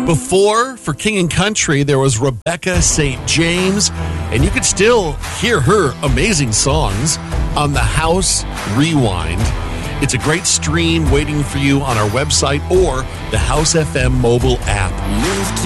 Before, for King and Country, there was Rebecca St. James, and you could still hear her amazing songs on the House Rewind. It's a great stream waiting for you on our website or the House FM mobile app.